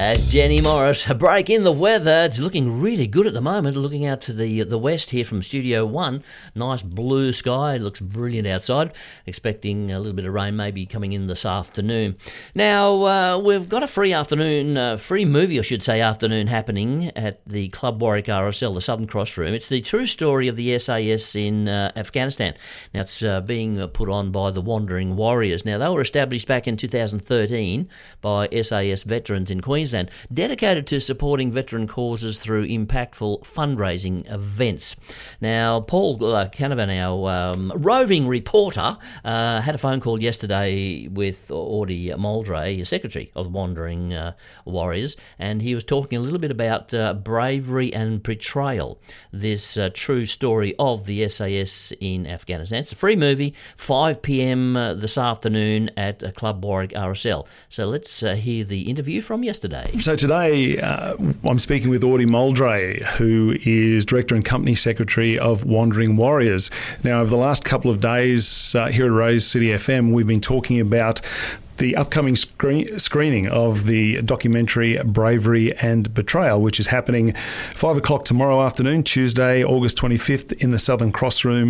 Jenny Morris, a break in the weather. It's looking really good at the moment. Looking out to the west here from Studio 1. Nice blue sky. It looks brilliant outside. Expecting a little bit of rain maybe coming in this afternoon. Now, we've got a free movie, I should say, afternoon happening at the Club Warwick RSL, the Southern Cross Room. It's the true story of the SAS in Afghanistan. Now, it's being put on by the Wandering Warriors. Now, they were established back in 2013 by SAS veterans in Queensland, dedicated to supporting veteran causes through impactful fundraising events. Now, Paul Canavan, our roving reporter, had a phone call yesterday with Audie Muldray, Secretary of the Wandering Warriors, and he was talking a little bit about bravery and betrayal, this true story of the SAS in Afghanistan. It's a free movie, 5 p.m. This afternoon at Club Warwick RSL. So let's hear the interview from yesterday. So today I'm speaking with Audie Muldray, who is Director and Company Secretary of Wandering Warriors. Now, over the last couple of days here at Rose City FM, we've been talking about the upcoming screening of the documentary Bravery and Betrayal, which is happening 5 o'clock tomorrow afternoon, Tuesday, August 25th, in the Southern Cross Room,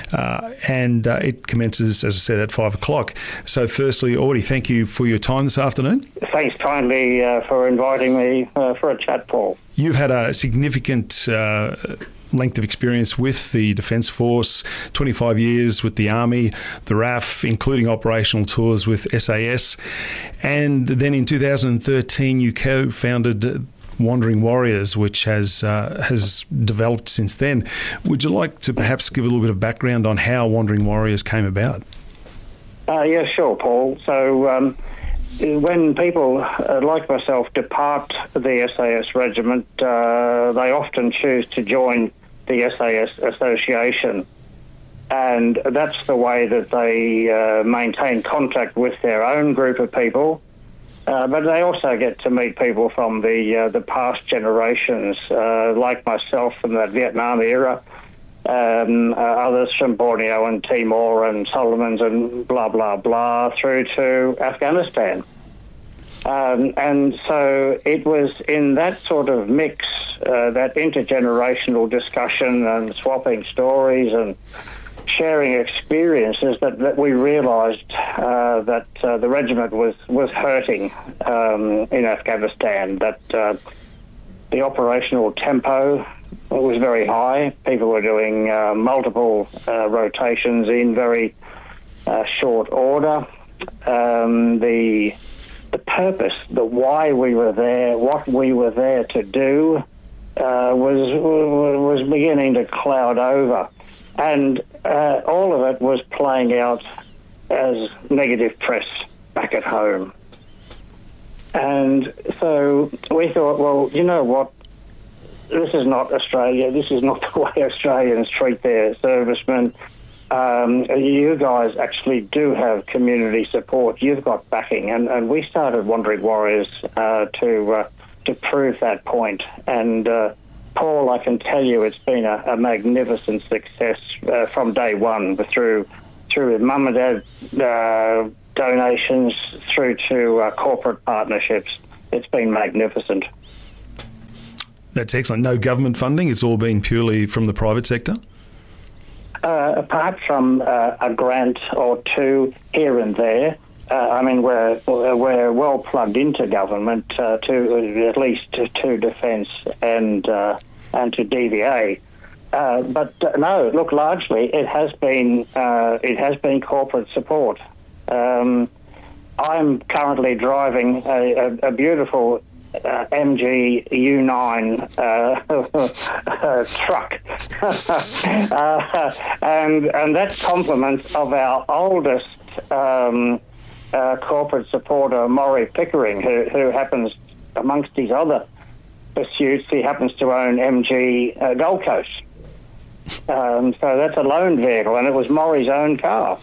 and it commences, as I said, at 5 o'clock. So firstly, Audie, thank you for your time this afternoon. Thanks kindly for inviting me for a chat, Paul. You've had a significant length of experience with the Defence Force, 25 years with the Army, the RAF, including operational tours with SAS. And then in 2013, you co-founded Wandering Warriors, which has developed since then. Would you like to perhaps give a little bit of background on how Wandering Warriors came about? Yeah, sure, Paul. So when people like myself depart the SAS regiment, they often choose to join the SAS Association, and that's the way that they maintain contact with their own group of people, but they also get to meet people from the past generations, like myself from that Vietnam era, others from Borneo and Timor and Solomons and blah, blah, blah, through to Afghanistan. And so it was in that sort of mix, that intergenerational discussion and swapping stories and sharing experiences that we realised that the regiment was hurting in Afghanistan, that the operational tempo was very high. People were doing multiple rotations in very short order. The purpose, the why we were there, what we were there to do, was beginning to cloud over, and all of it was playing out as negative press back at home. And so we thought, well, you know what? This is not Australia. This is not the way Australians treat their servicemen. You guys actually do have community support. You've got backing, and we started Wandering Warriors to prove that point. And Paul, I can tell you, it's been a magnificent success from day one, through mum and dad donations through to corporate partnerships. It's been magnificent. That's excellent. No government funding. It's all been purely from the private sector. Apart from a grant or two here and there, I mean, we're well plugged into government, to at least to Defence and to DVA. But no, look, largely it has been corporate support. I'm currently driving a beautiful MG U9 truck, and that's compliments of our oldest corporate supporter, Maury Pickering, who happens, amongst his other pursuits, he happens to own MG Gold Coast. So that's a loaned vehicle, and it was Maury's own car.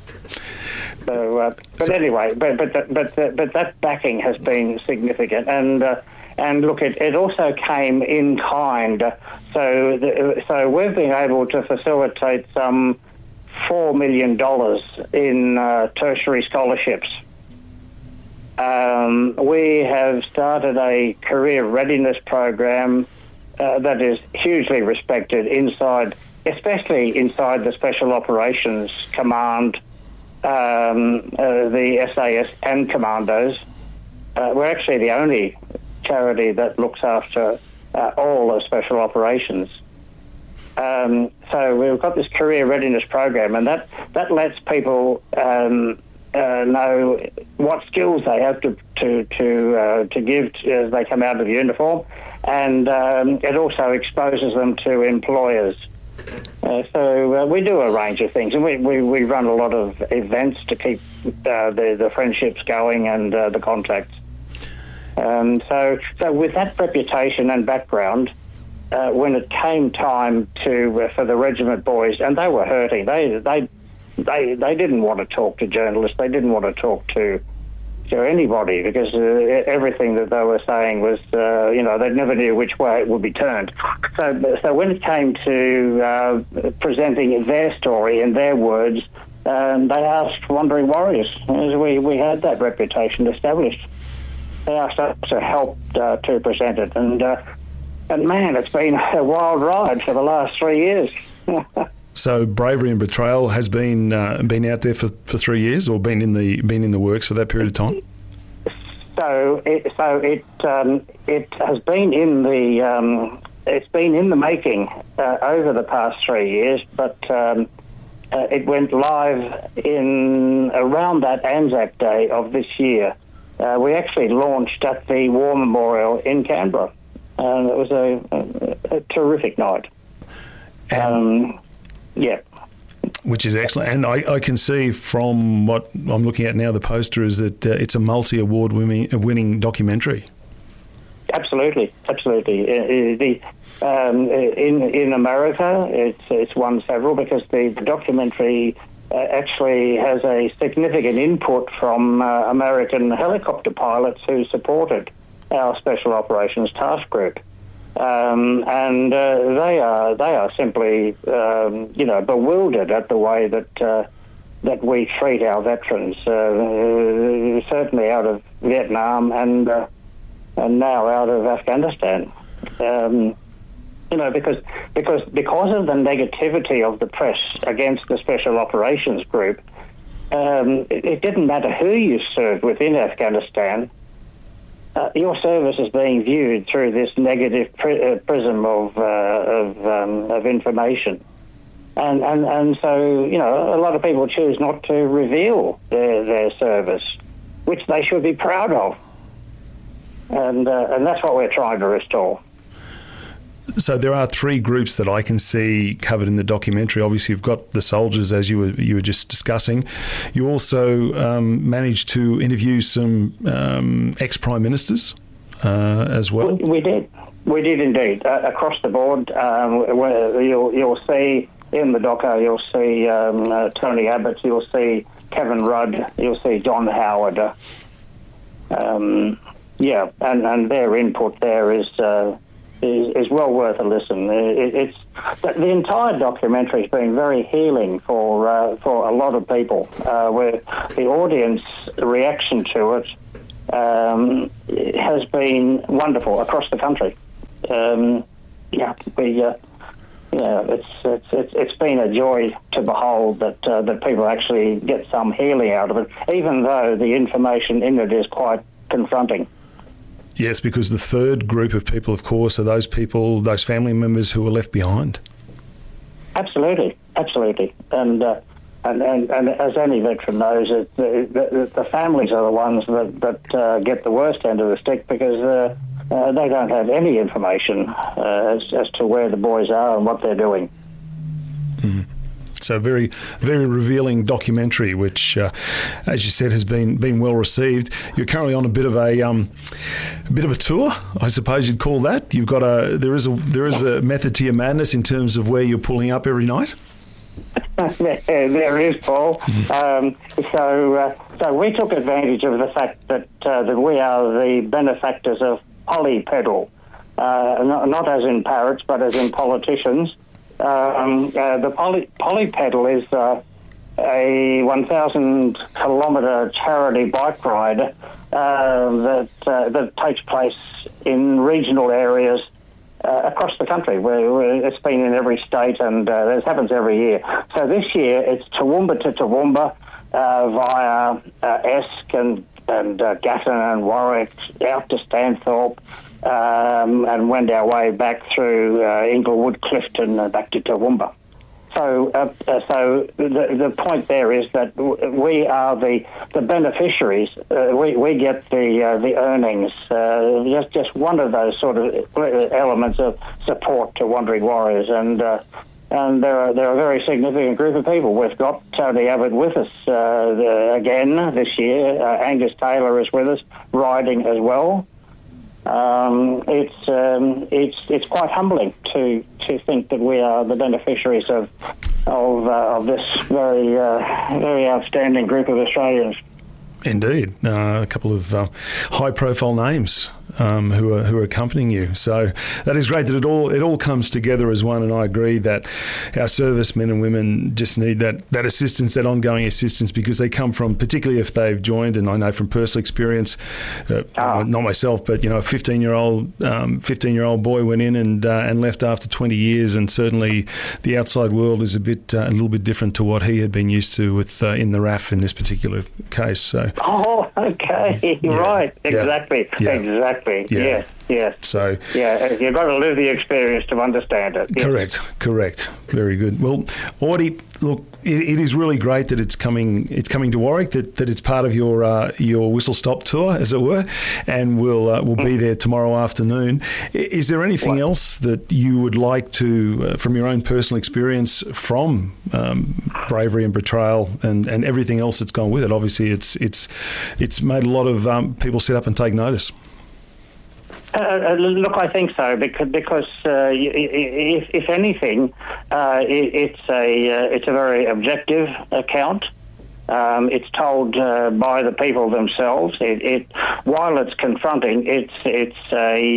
But anyway, but that backing has been significant, and look, it also came in kind. So we've been able to facilitate some $4 million in tertiary scholarships We have started a career readiness program that is hugely respected especially inside the Special Operations Command, the SAS and Commandos. We're actually the only charity that looks after all of Special Operations. So we've got this career readiness program, and that lets people know what skills they have to give as they come out of uniform, and it also exposes them to employers. So we do a range of things, and we run a lot of events to keep the friendships going and the contacts. So with that reputation and background, when it came time for the regiment boys, and they were hurting, they didn't want to talk to journalists, they didn't want to talk to anybody, because everything that they were saying was, they never knew which way it would be turned. So when it came to presenting their story in their words, they asked Wandering Warriors. We had that reputation established. They asked us to help to present it, and man, it's been a wild ride for the last 3 years. So Bravery and Betrayal has been out there for 3 years, or been in the works for that period of time. So it has been in the making over the past 3 years, but it went live in around that Anzac Day of this year. We actually launched at the War Memorial in Canberra, and it was a terrific night. Yeah. Which is excellent. And I can see from what I'm looking at now, the poster, is that it's a multi-award winning documentary. Absolutely. In America, it's won several, because the documentary actually has a significant input from American helicopter pilots who supported our Special Operations Task Group. And they are simply, bewildered at the way that we treat our veterans, certainly out of Vietnam and now out of Afghanistan. Because of the negativity of the press against the Special Operations Group, it didn't matter who you served within Afghanistan. Your service is being viewed through this negative prism of information, and so a lot of people choose not to reveal their service, which they should be proud of, and that's what we're trying to restore. So there are three groups that I can see covered in the documentary. Obviously, you've got the soldiers, as you were just discussing. You also managed to interview some ex-prime ministers as well. We did indeed. Across the board, you'll see in the doco, you'll see Tony Abbott, you'll see Kevin Rudd, you'll see John Howard. And their input there is well worth a listen. It's the entire documentary has been very healing for a lot of people. Where the audience reaction to it has been wonderful across the country. It's been a joy to behold that people actually get some healing out of it, even though the information in it is quite confronting. Yes, because the third group of people, of course, are those people, those family members who were left behind. Absolutely. And as any veteran knows, the families are the ones that get the worst end of the stick, because they don't have any information as to where the boys are and what they're doing. Mm. So very, very revealing documentary, which, as you said, has been well received. You're currently on a bit of a tour, I suppose you'd call that. You've got there is a method to your madness in terms of where you're pulling up every night. There is, Paul. So we took advantage of the fact that we are the benefactors of Polypedal, not as in parrots, but as in politicians. The Polypedal a 1,000-kilometre charity bike ride that takes place in regional areas across the country. Where it's been in every state, and this happens every year. So this year it's Toowoomba to Toowoomba via Esk and Gatton and Warwick out to Stanthorpe, and went our way back through Inglewood, Clifton, and back to Toowoomba. So the point there is that we are the beneficiaries. We get the earnings. Just one of those sort of elements of support to Wandering Warriors, and they're a very significant group of people. We've got Tony Abbott with us again this year. Angus Taylor is with us, riding as well. It's quite humbling to think that we are the beneficiaries of this very outstanding group of Australians. Indeed, a couple of high-profile names who are accompanying you. So that is great that it all comes together as one. And I agree that our servicemen and women just need that assistance, that ongoing assistance, because they come from, particularly if they've joined. And I know from personal experience, not myself, but a 15-year-old boy went in and left after 20 years, and certainly the outside world is a little bit different to what he had been used to with in the RAF in this particular case. So. Oh, okay, yeah. Right, exactly, yeah. Exactly, yeah. Yes. So you've got to live the experience to understand it. Yes. Correct. Very good. Well, Audie, look, it is really great that it's coming to Warwick. That it's part of your whistle stop tour, as it were, and we'll be there tomorrow afternoon. Is there anything else that you would like to, from your own personal experience, from bravery and betrayal and everything else that's gone with it? Obviously, it's made a lot of people sit up and take notice. Look, I think so, because if anything, it's a very objective account. It's told by the people themselves. While it's confronting, it's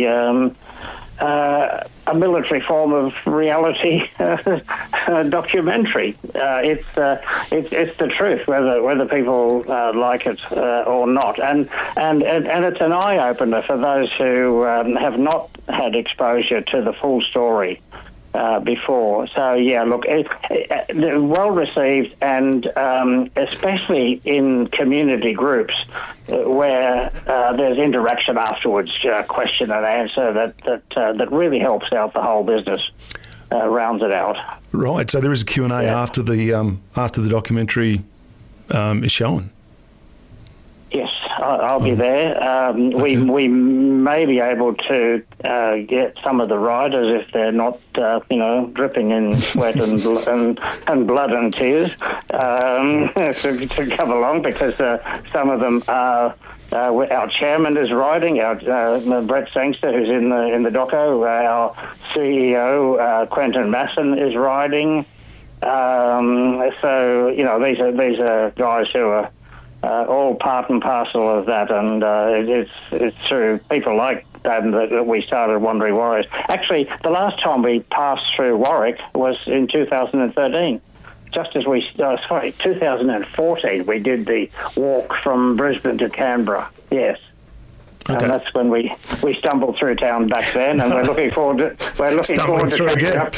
a military form of reality documentary. It's the truth, whether people like it or not, and it's an eye opener for those who have not had exposure to the full story before. So yeah, look, well received, and especially in community groups where there's interaction afterwards, question and answer that really helps out the whole business, rounds it out. Right. So there is a Q&A after the documentary is shown. Yes, I'll be there. Okay. We may be able to get some of the riders, if they're not, dripping in sweat and blood and tears, to come along, because some of them are. Our chairman is riding. Our Brett Sangster, who's in the doco. Our CEO Quentin Masson is riding. So these are guys who are. All part and parcel of that, and it's through people like that we started Wandering Warriors. Actually, the last time we passed through Warwick was in 2013. Just as 2014, we did the walk from Brisbane to Canberra. Yes. Okay. And that's when we stumbled through town back then, and we're looking forward to catching up.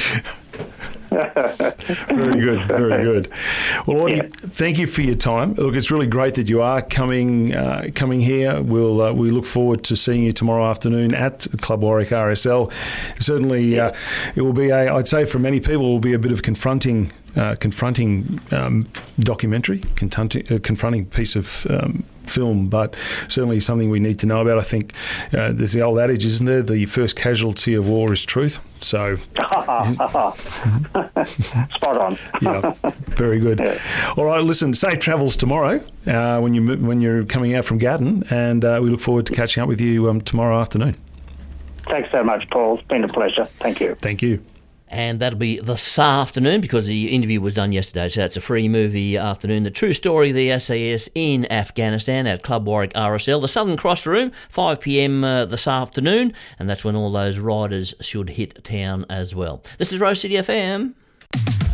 Very good. Well, Audie, thank you for your time. Look, it's really great that you are coming here. We look forward to seeing you tomorrow afternoon at Club Warwick RSL. Certainly, it will be I'd say for many people, it will be a bit of confronting documentary, confronting piece of film, but certainly something we need to know about. I think there's the old adage, isn't there? The first casualty of war is truth. So, spot on. Yeah, very good. Yeah. All right, listen. Safe travels tomorrow when you're coming out from Gatton, and we look forward to catching up with you tomorrow afternoon. Thanks so much, Paul. It's been a pleasure. Thank you. Thank you. And that'll be this afternoon, because the interview was done yesterday, so it's a free movie afternoon. The true story of the SAS in Afghanistan at Club Warwick RSL. The Southern Cross Room, 5 p.m. This afternoon, and that's when all those riders should hit town as well. This is Rose City FM.